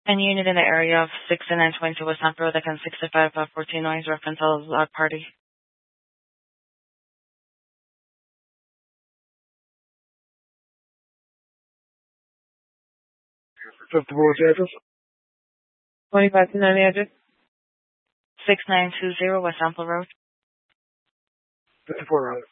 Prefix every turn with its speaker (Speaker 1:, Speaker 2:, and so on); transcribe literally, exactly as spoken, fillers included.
Speaker 1: Any unit in the area of sixty-nine twenty West Sample Road, again sixty-five fourteen noise, reference all loud party.
Speaker 2: fifty-four address?
Speaker 3: twenty-five to ninety address?
Speaker 1: six nine two zero West Sample Road.
Speaker 2: fifty-four, rather.